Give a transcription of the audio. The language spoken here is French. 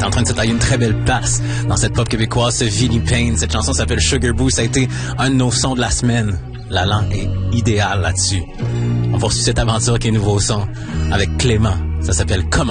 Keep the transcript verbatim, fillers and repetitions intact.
en train de se tailler une très belle place dans cette pop québécoise, ce Vinnie Payne. Cette chanson s'appelle Sugar Boo. Ça a été un de nos sons de la semaine. L'Allan est idéal là-dessus. On poursuit cette aventure qui est nouveau son avec Clément. Ça s'appelle Comment.